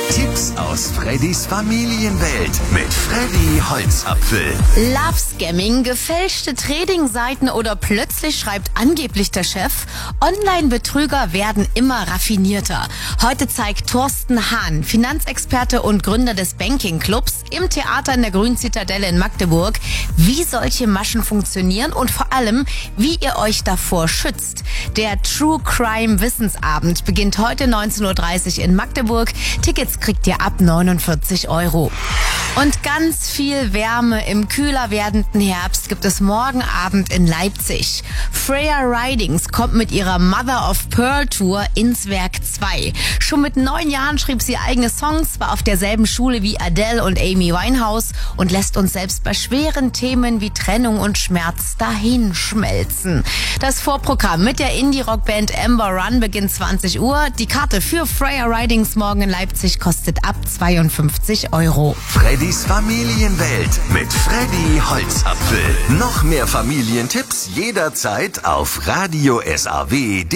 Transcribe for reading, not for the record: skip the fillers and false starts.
Tipps aus Freddys Familienwelt mit Freddy Holzapfel. Love Scamming, gefälschte Trading-Seiten oder plötzlich schreibt angeblich der Chef. Online-Betrüger werden immer raffinierter. Heute zeigt Thorsten Hahn, Finanzexperte und Gründer des Banking-Clubs, im Theater in der Grünen Zitadelle in Magdeburg, wie solche Maschen funktionieren und vor allem, wie ihr euch davor schützt. Der True Crime Wissensabend beginnt heute 19.30 Uhr in Magdeburg. Tickets kriegt ihr ab 49 €. Und ganz viel Wärme im kühler werdenden Herbst gibt es morgen Abend in Leipzig. Freya Ridings kommt mit ihrer Mother of Pearl Tour ins Werk 2. Schon mit 9 Jahren schrieb sie eigene Songs, war auf derselben Schule wie Adele und Amy Winehouse und lässt uns selbst bei schweren Themen wie Trennung und Schmerz dahinschmelzen. Das Vorprogramm mit der Indie-Rock-Band Amber Run beginnt 20 Uhr. Die Karte für Freya Ridings morgen in Leipzig kostet ab 52 €. Freddys Familienwelt mit Freddy Holzapfel. Noch mehr Familientipps jederzeit auf Radio SAW.